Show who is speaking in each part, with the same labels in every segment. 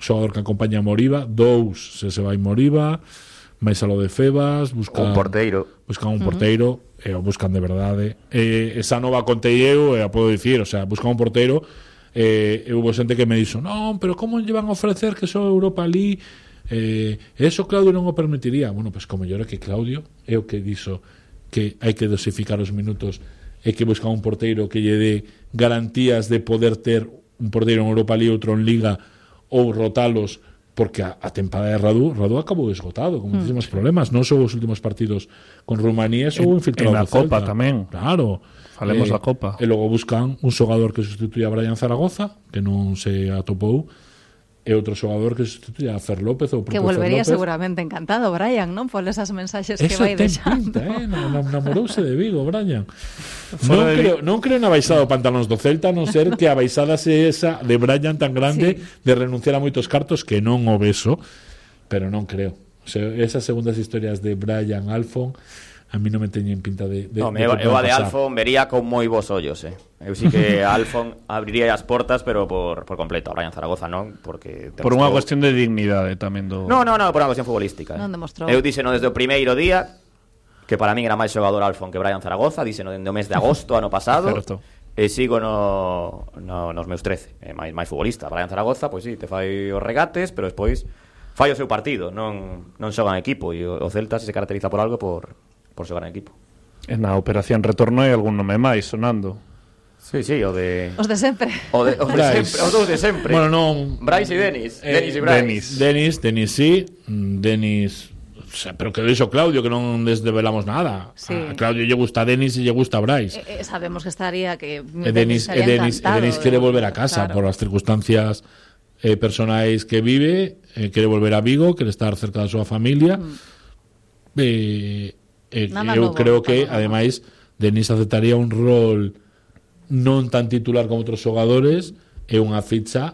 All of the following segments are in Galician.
Speaker 1: xogador que acompaña a Moriba, 2 se vai Moriba, máis a lo de Febas, buscan un porteiro, e o buscan de verdade. Esa nova contei eu, e a podo dicir, o sea, buscan un porteiro, e hubo xente que me dixo, non, pero como lle van a ofrecer que só Europa League, eso Claudio non o permitiría. Bueno, pues como yo era que Claudio é o que dixo que hai que dosificar os minutos e que buscan un porteiro que lle dé garantías de poder ter un porteiro en Europa League, outro en Liga, ou rotalos, porque a tempada de Radu acabou esgotado, con muchísimos problemas, non só os últimos partidos con Rumanía, só infiltrado
Speaker 2: en a Copa tamén.
Speaker 1: Claro.
Speaker 2: Falemos da Copa.
Speaker 1: E logo buscan un xogador que sustituya a Brian Zaragoza, que non se atopou, e outro xogador que sustituya a Fer López ou
Speaker 3: que volvería seguramente encantado Brian, non? Por esas mensaxes que vai deixando.
Speaker 1: Namorouse de Vigo, Brian. Non creo na baixada do pantalóns do Celta, non ser que a baixada se esa de Brian tan grande, de renunciar a moitos cartos, que non o beso, pero non creo. O sea, esas segundas historias de Brian Alfon a mí non me teñen pinta de
Speaker 4: eu a de Alfon vería con moi bons ollos, Eu sí que Alfon abriría as portas, pero por completo. A Brian Zaragoza non, porque
Speaker 2: por unha cuestión de dignidade tamén do...
Speaker 4: No, por unha cuestión futbolística.
Speaker 3: Non demostrou.
Speaker 4: Eu dixeno desde o primeiro día que para min era máis xogador Alfon que Brian Zaragoza, dixeno dende o mes de agosto ano pasado. E sigo nos meus 13, máis futbolista. Brian Zaragoza, pois sí, te fai os regates, pero despois fai o seu partido, non xoga en equipo, e o Celta se caracteriza por algo por xogar en equipo.
Speaker 2: En a Operación Retorno hai algún nome máis sonando.
Speaker 4: Sí, os de
Speaker 3: sempre.
Speaker 4: Os dous de sempre.
Speaker 1: Bueno, non,
Speaker 4: Brais e Denis. Denis e Brais.
Speaker 1: Denis sí. Denis, o sea, pero que dixo Claudio, que non desvelamos nada.
Speaker 3: Sí.
Speaker 1: A Claudio lle gusta Denis e lle gusta Brais.
Speaker 3: Sabemos que estaría que
Speaker 1: Denis quere volver a casa, claro, por as circunstancias personais que vive, quere volver a Vigo, quere estar cerca da súa familia. Eu creo que ademais Denis aceptaría un rol non tan titular como outros xogadores, é unha ficha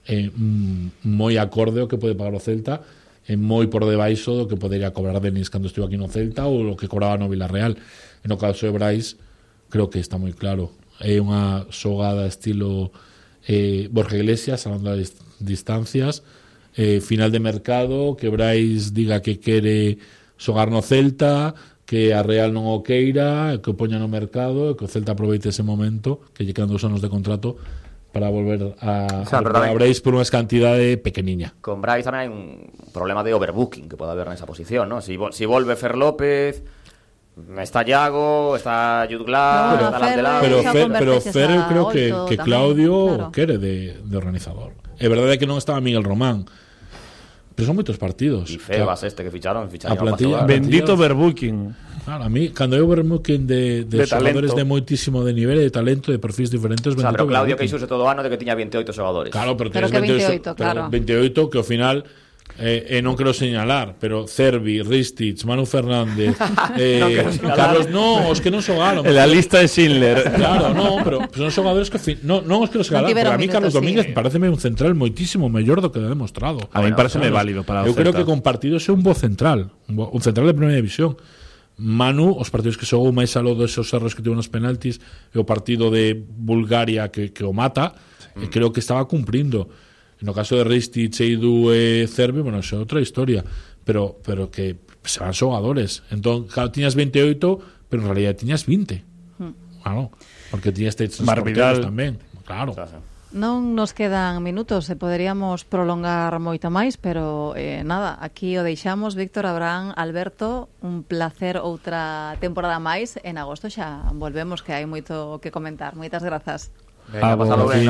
Speaker 1: moi acorde ao que pode pagar o Celta, e moi por debaixo do que podería cobrar Denis cando estivo aquí no Celta ou o que cobraba no Villarreal. E no caso de Brais creo que está moi claro, é unha xogada estilo Borja Iglesias, hablando de distancias, final de mercado, que Brais diga que quere xogar no Celta, que a Real non o queira, que o poña no mercado, e que o Celta aproveite ese momento, que lle quedan 2 anos de contrato, para volver a Brais por unha cantidade pequeniña.
Speaker 4: Con Brais tamén hai un problema de overbooking que pode haber nesa posición, ¿no? Si volve Fer López, está Iago, está Jutglar, está Landelao.
Speaker 1: Pero Fer eu creo que Claudio quere de organizador. É verdade que non estaba Miguel Román, pero son moitos partidos.
Speaker 4: E Febas que ficharon
Speaker 1: a plantilla.
Speaker 2: Bendito overbooking.
Speaker 1: Claro, a mí, cando eu overbooking de xogadores de moitísimo de nivel e de talento, de perfis diferentes,
Speaker 4: pero Claudio que xuse todo o ano de que tiña 28 xogadores.
Speaker 1: Claro, pero
Speaker 3: que 28, claro.
Speaker 1: 28 que ao final non quero señalar, pero Cervi, Ristich, Manu Fernández, Carlos, os que non xogaron.
Speaker 2: La lista de Schindler.
Speaker 1: Claro, pero son xogadores que non os quero señalar, pero a mí Carlos Domínguez pareceme un central moitísimo mellor do que demostrado.
Speaker 2: A mí pareceme válido para o
Speaker 1: Celta. Eu creo que con partidos é un bo central, un central de primeira división. Manu, os partidos que xogou máis aló desos erros que tivo nos penaltis, e o partido de Bulgaria que o mata, creo que estaba cumprindo. No caso de Ristich, Eidu e Cervi, bueno, é outra historia, pero que se van xogadores. Entón, claro, tiñas 28, pero en realidad tiñas 20. Claro, porque tiñas estes porteros tamén. Claro.
Speaker 3: Non nos quedan minutos, poderíamos prolongar moito máis, pero nada, aquí o deixamos. Víctor, Abraham, Alberto, un placer outra temporada máis. En agosto xa volvemos, que hai moito que comentar. Moitas grazas.
Speaker 4: Venga, pasalo ben,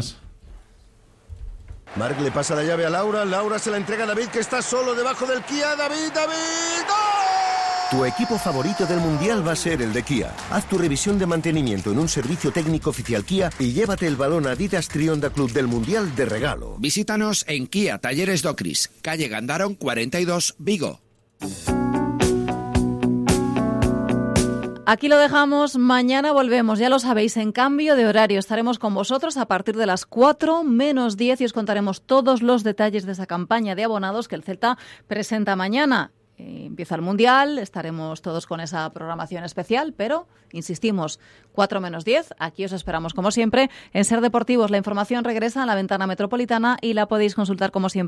Speaker 5: Marc le pasa la llave a Laura, Laura se la entrega a David, que está solo debajo del Kia. David, ¡gol!
Speaker 6: Tu equipo favorito del Mundial va a ser el de Kia. Haz tu revisión de mantenimiento en un servicio técnico oficial Kia y llévate el balón Adidas Trionda Club del Mundial de regalo.
Speaker 7: Visítanos en Kia Talleres Docris, calle Gandaron 42, Vigo.
Speaker 3: Aquí lo dejamos, mañana volvemos, ya lo sabéis, en cambio de horario. Estaremos con vosotros a partir de las 4 menos 10 y os contaremos todos los detalles de esa campaña de abonados que el Celta presenta mañana. Empieza el Mundial, estaremos todos con esa programación especial, pero, insistimos, 4 menos 10, aquí os esperamos como siempre. En Ser Deportivos la información regresa a la ventana metropolitana y la podéis consultar como siempre